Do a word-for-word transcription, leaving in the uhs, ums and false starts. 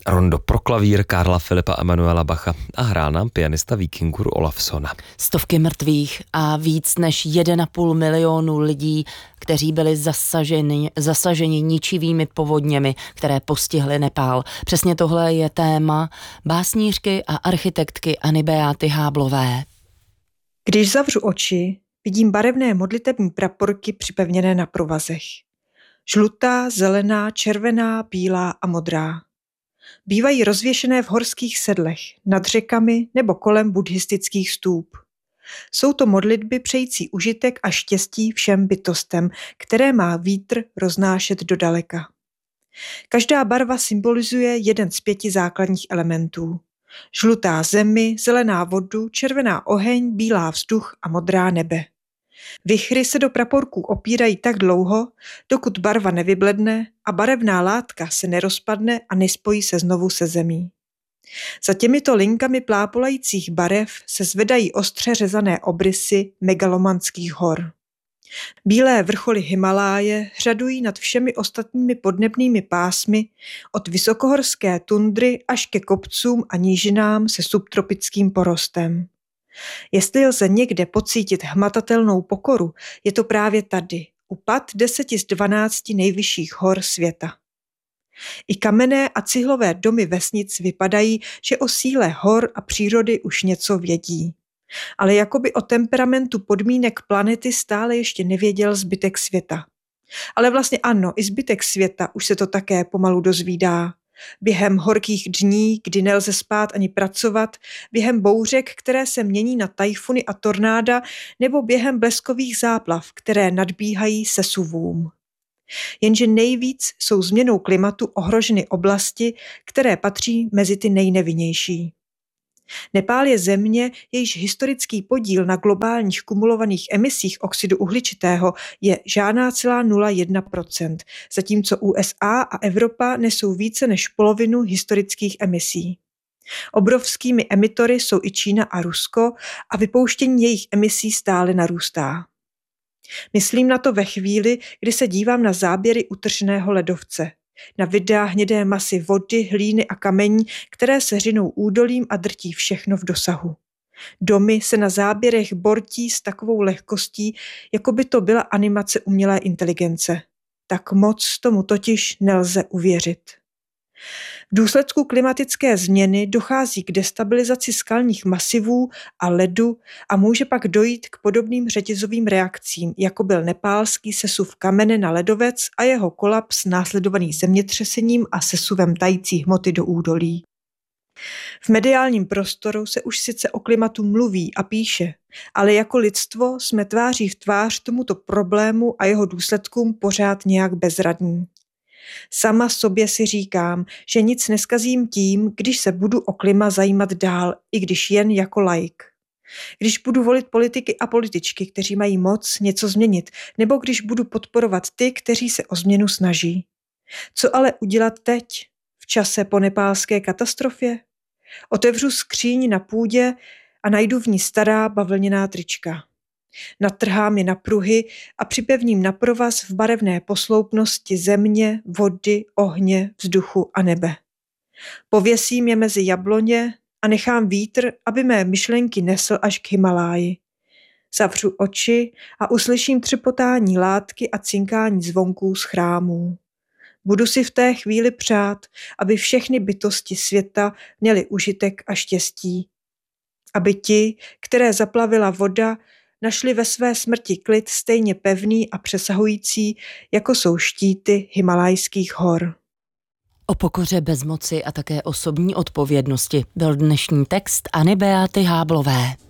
rondo pro klavír Karla Filipa Emanuela Bacha a hrál nám pianista Víkingur Olafsona. Stovky mrtvých a víc než jeden a půl milionu lidí, kteří byli zasaženi, zasaženi ničivými povodněmi, které postihly Nepál. Přesně tohle je téma básnířky a architektky Anny Beaty Háblové. Když zavřu oči, vidím barevné modlitební praporky připevněné na provazech. Žlutá, zelená, červená, bílá a modrá. Bývají rozvěšené v horských sedlech, nad řekami nebo kolem buddhistických stůp. Jsou to modlitby přející užitek a štěstí všem bytostem, které má vítr roznášet do daleka. Každá barva symbolizuje jeden z pěti základních elementů. Žlutá zemi, zelená vodu, červená oheň, bílá vzduch a modrá nebe. Vichry se do praporků opírají tak dlouho, dokud barva nevybledne a barevná látka se nerozpadne a nespojí se znovu se zemí. Za těmito linkami plápolajících barev se zvedají ostře řezané obrysy megalomanských hor. Bílé vrcholy Himaláje hřadují nad všemi ostatními podnebnými pásmy od vysokohorské tundry až ke kopcům a nížinám se subtropickým porostem. Jestli lze někde pocítit hmatatelnou pokoru, je to právě tady, u pat deseti z dvanácti nejvyšších hor světa. I kamenné a cihlové domy vesnic vypadají, že o síle hor a přírody už něco vědí. Ale jakoby o temperamentu podmínek planety stále ještě nevěděl zbytek světa. Ale vlastně ano, i zbytek světa už se to také pomalu dozvídá. Během horkých dní, kdy nelze spát ani pracovat, během bouřek, které se mění na tajfuny a tornáda, nebo během bleskových záplav, které nadbíhají sesuvům. Jenže nejvíc jsou změnou klimatu ohroženy oblasti, které patří mezi ty nejnevinnější. Nepál je země, jejíž historický podíl na globálních kumulovaných emisích oxidu uhličitého je žádná celá nula celá jedna procenta, zatímco U S A a Evropa nesou více než polovinu historických emisí. Obrovskými emitory jsou i Čína a Rusko a vypouštění jejich emisí stále narůstá. Myslím na to ve chvíli, kdy se dívám na záběry utrženého ledovce, na videa hnědé masy vody, hlíny a kamení, které se řinou údolím a drtí všechno v dosahu. Domy se na záběrech bortí s takovou lehkostí, jako by to byla animace umělé inteligence. Tak moc tomu totiž nelze uvěřit. V důsledku klimatické změny dochází k destabilizaci skalních masivů a ledu a může pak dojít k podobným řetězovým reakcím, jako byl nepálský sesuv kamene na ledovec a jeho kolaps následovaný zemětřesením a sesuvem tající hmoty do údolí. V mediálním prostoru se už sice o klimatu mluví a píše, ale jako lidstvo jsme tváří v tvář tomuto problému a jeho důsledkům pořád nějak bezradní. Sama sobě si říkám, že nic neskazím tím, když se budu o klima zajímat dál, i když jen jako laik. Když budu volit politiky a političky, kteří mají moc něco změnit, nebo když budu podporovat ty, kteří se o změnu snaží. Co ale udělat teď, v čase po nepálské katastrofě? Otevřu skříň na půdě a najdu v ní stará bavlněná trička. Natrhám je na pruhy a připevním na provaz v barevné posloupnosti země, vody, ohně, vzduchu a nebe. Pověsím je mezi jabloně a nechám vítr, aby mé myšlenky nesl až k Himaláji. Zavřu oči a uslyším třepotání látky a cinkání zvonků z chrámů. Budu si v té chvíli přát, aby všechny bytosti světa měly užitek a štěstí. Aby ti, které zaplavila voda, našli ve své smrti klid stejně pevný a přesahující, jako jsou štíty himalajských hor. O pokoře, bezmoci a také osobní odpovědnosti byl dnešní text Anny Beaty Háblové.